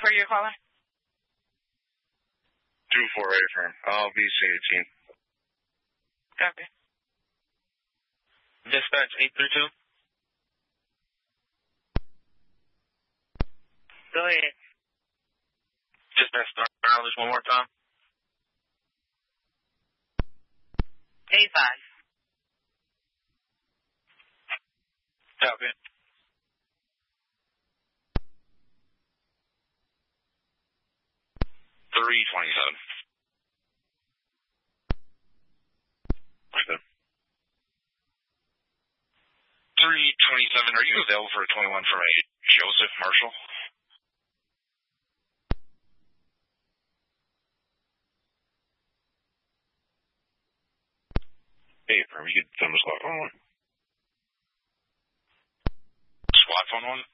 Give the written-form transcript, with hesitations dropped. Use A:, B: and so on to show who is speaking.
A: where you're calling?
B: 248 firm. BC18.
A: Copy.
C: Dispatch 832.
A: Go ahead.
C: Dispatch Starless one more time.
A: 85.
C: Copy.
B: 327. Okay. 327, are you available for a 21 from a Joseph Marshall? Hey, firm, you could send the squad phone one. Squad phone one?